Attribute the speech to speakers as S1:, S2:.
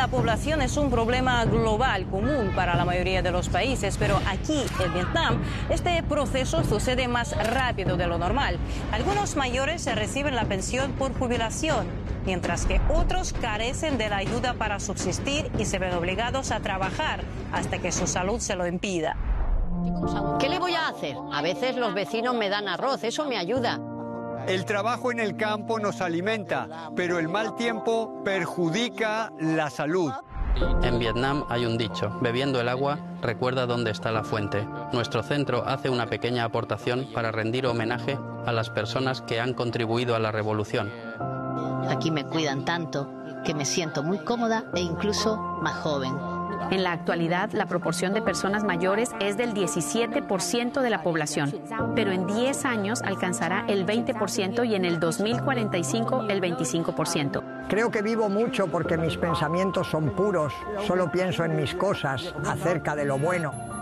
S1: la población es un problema global, común para la mayoría de los países, pero aquí, en Vietnam, este proceso sucede más rápido de lo normal. Algunos mayores reciben la pensión por jubilación, mientras que otros carecen de la ayuda para subsistir y se ven obligados a trabajar hasta que su salud se lo impida.
S2: ¿Qué le voy a hacer? A veces los vecinos me dan arroz, eso me ayuda.
S3: El trabajo en el campo nos alimenta, pero el mal tiempo perjudica la salud.
S4: En Vietnam hay un dicho: bebiendo el agua, recuerda dónde está la fuente. Nuestro centro hace una pequeña aportación para rendir homenaje a las personas que han contribuido a la revolución.
S5: Aquí me cuidan tanto que me siento muy cómoda e incluso más joven.
S6: En la actualidad, la proporción de personas mayores es del 17% de la población, pero en 10 años alcanzará el 20% y en el 2045 el 25%.
S7: Creo que vivo mucho porque mis pensamientos son puros, solo pienso en mis cosas, acerca de lo bueno.